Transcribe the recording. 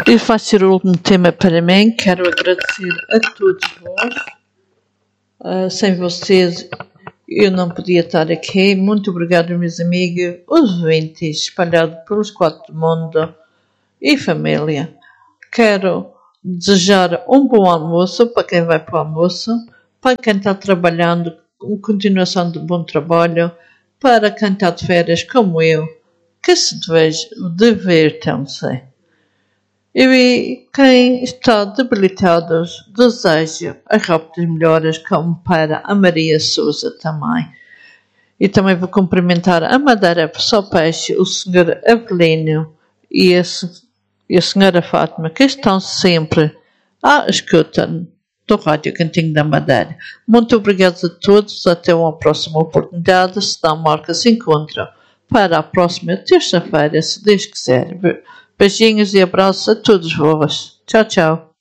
E vai ser o último tema para mim. Quero agradecer a todos vós. Sem vocês eu não podia estar aqui. Muito obrigado, meus amigos, os ouvintes espalhados pelos quatro do mundo e família. Quero desejar um bom almoço para quem vai para o almoço, para quem está trabalhando, continuação de bom trabalho, para quem está de férias como eu, que se divirtam-se. E quem está debilitado, desejo as rápidas melhoras, como para a Maria Souza também. E também vou cumprimentar a Madeira Só Peixe, o Sr. Avelino e a Sra. Fátima, que estão sempre à escuta do Rádio Cantinho da Madeira. Muito obrigado a todos, até uma próxima oportunidade, se não marca se encontra para a próxima terça-feira, se Deus quiser. Beijinhos e abraços a todos vós. Tchau, tchau.